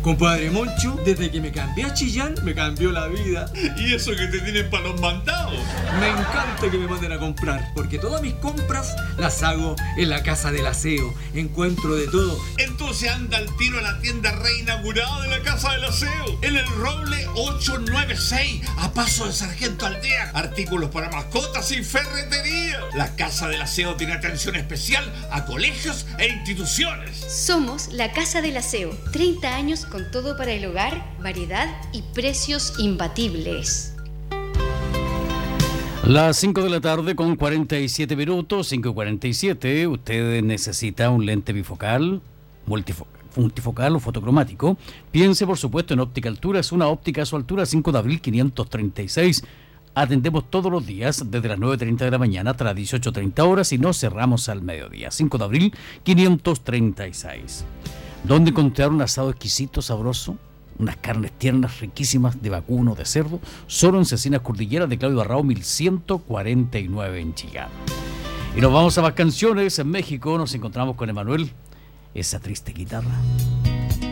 Compadre Moncho, desde que me cambié a Chillán, me cambió la vida. ¿Y eso que te tienen para los mandados? Me encanta que me manden a comprar, porque todas mis compras las hago en la Casa del Aseo. Encuentro de todo. Entonces anda al tiro a la tienda reinaugurada de la Casa del Aseo, en el Roble 896, a paso de Sargento Aldea. Artículos para mascotas y ferretería. La Casa del Aseo tiene atención especial a colegios e instituciones. Somos la Casa del Aseo. 30 años con todo para el hogar, variedad y precios imbatibles. Las 5 de la tarde con 47 minutos, 5:47. Usted necesita un lente bifocal, multifocal o fotocromático. Piense, por supuesto, en Óptica Altura. Es una óptica a su altura, 5 de abril 536. Atendemos todos los días desde las 9:30 de la mañana hasta las 18:30 horas y no cerramos al mediodía. 5 de abril 536. ¿Dónde encontrar un asado exquisito, sabroso? Unas carnes tiernas, riquísimas de vacuno, de cerdo, solo en Cecinas Cordillera de Claudio Barrao 1149 en Chillán. Y nos vamos a más canciones. En México nos encontramos con Emanuel, esa triste guitarra.